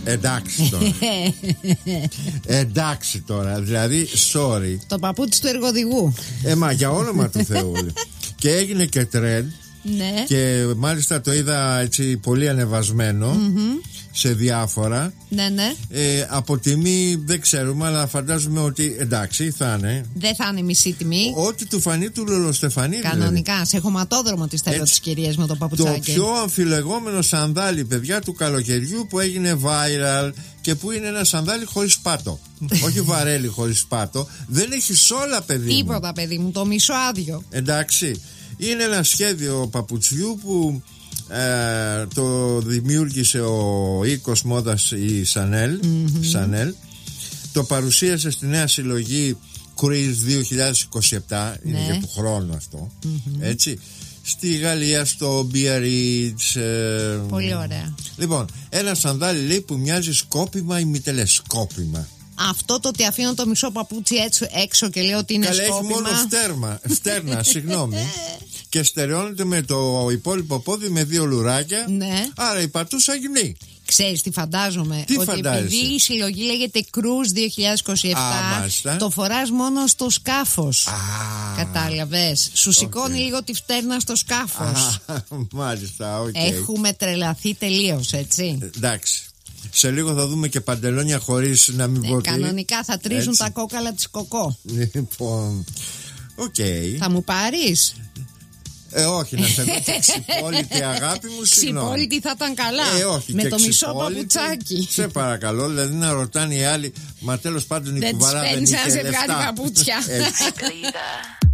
Εντάξει τώρα. Εντάξει τώρα, δηλαδή, sorry. Το παπούτσι του εργοδηγού. Μα για όνομα του Θεού. Και έγινε και τρέντ. Ναι. Και μάλιστα το είδα έτσι πολύ ανεβασμένο σε διάφορα. Ναι, ναι. Από τιμή δεν ξέρουμε, αλλά φαντάζομαι ότι εντάξει θα είναι. Δεν θα είναι μισή τιμή. Ό,τι του φανεί του Λολοστεφανίδη. Κανονικά, δηλαδή. Σε χωματόδρομο τη στέλνω τις κυρίες με το παπουτσάκι. Το πιο αμφιλεγόμενο σανδάλι, παιδιά, του καλοκαιριού που έγινε viral και που είναι ένα σανδάλι χωρίς πάτο. Όχι βαρέλι χωρίς πάτο. Δεν έχει σόλα, παιδί μου. Τίποτα, παιδί μου, το μισό άδειο. Εντάξει. Είναι ένα σχέδιο παπουτσιού που το δημιούργησε ο οίκος μόδας η Chanel. Το παρουσίασε στη νέα συλλογή Cruise 2027. Είναι για του χρόνου αυτό. Έτσι. Στη Γαλλία στο Biarritz. Πολύ ωραία. Λοιπόν, ένα σανδάλι λέει που μοιάζει σκόπιμα ή μη τελεσκόπιμα. Αυτό το ότι αφήνω το μισό παπούτσι έξω και λέω ότι είναι σκόπιμα. Καλά, έχει μόνο φτέρνα, συγγνώμη. Και στερεώνεται με το υπόλοιπο πόδι με 2 λουράκια. Ναι. Άρα η πατούσα γυμνή. Ξέρεις τι φαντάζομαι? Τι ότι φαντάζεσαι? Επειδή η συλλογή λέγεται Cruise 2027, το φοράς μόνο στο σκάφος. Κατάλαβες? Σου σηκώνει λίγο τη φτέρνα στο σκάφος. Μάλιστα, οκ. Έχουμε τρελαθεί τελείως, έτσι. Εντάξει. Σε λίγο θα δούμε και παντελόνια χωρίς να μην πω. Κανονικά θα τρίζουν έτσι τα κόκαλα της κοκό. Λοιπόν, οκ. Θα μου πάρεις? Όχι, να σε δω και ξυπόλυτη, αγάπη μου, συγγνώμη. Ξυπόλυτη θα ήταν καλά. Όχι, με και το μισό παπουτσάκι. Σε παρακαλώ, δηλαδή να ρωτάνε οι άλλοι. Μα τέλος πάντων η κουβαρά δεν είχε λεφτά. Δεν τις παίρνεις ένα ζευγάρι παπούτσια.